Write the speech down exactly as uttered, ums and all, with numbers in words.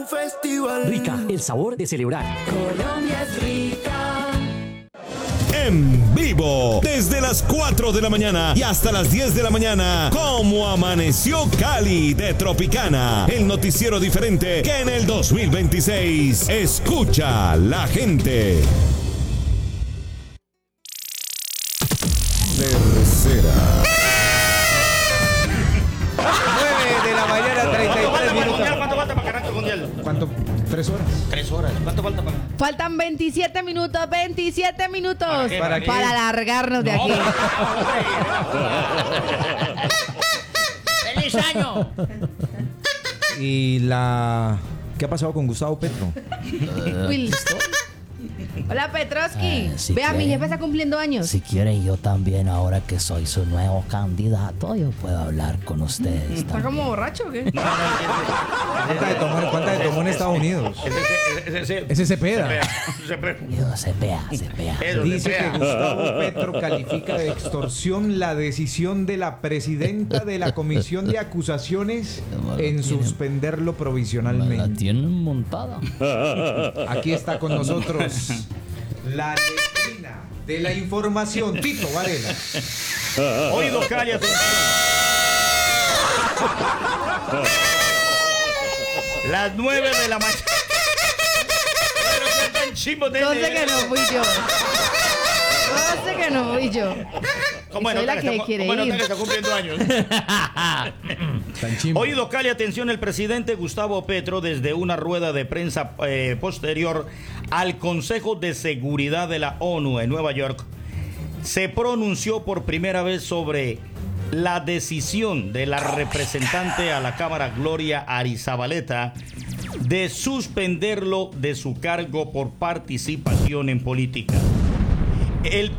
festival. Rica, el sabor de celebrar. Colombia es rica. En vivo, desde las cuatro de la mañana y hasta las diez de la mañana, como amaneció Cali de Tropicana, el noticiero diferente que en el dos mil veintiséis escucha la gente. Tercera. nueve de la mañana, treinta y tres minutos. ¿Cuánto falta para que arranque el mundial? ¿Cuánto? ¿Tres horas? Tres horas. ¿Cuánto falta para...? Faltan veintisiete minutos, veintisiete minutos ¿Para qué? ¿Para qué? para largarnos de aquí. ¡Feliz año! ¿Y la... ¿Qué ha pasado con Gustavo Petro? Uy. Hola Petrovsky. Eh, si Vea, mi quieren- jefe está cumpliendo años. Si quieren, yo también, ahora que soy su nuevo candidato, yo puedo hablar con ustedes. ¿Está también. como borracho o qué? ¿Cuánta de tomó, cuánta de tomó en Estados Unidos? Ese Cepeda. Yo, se vea, se vea. Dice que Gustavo Petro califica de extorsión la decisión de la presidenta de la Comisión de Acusaciones en suspenderlo Me la provisionalmente. tienen montada. Aquí está con nosotros la letrina de la información, Tito Varela. Oído, cállate. Las nueve de la mañana. Pero qué tan chimbo de- No sé que no fui yo. No sé que no fui yo. ¿Cómo Y no soy te la que que está- quiere cómo no te ir. que está cumpliendo años? Tan chimbo. Oído, Cali, atención, el presidente Gustavo Petro, desde una rueda de prensa eh, posterior al Consejo de Seguridad de la ONU en Nueva York, se pronunció por primera vez sobre la decisión de la representante a la Cámara Gloria Arizabaleta de suspenderlo de su cargo por participación en política. El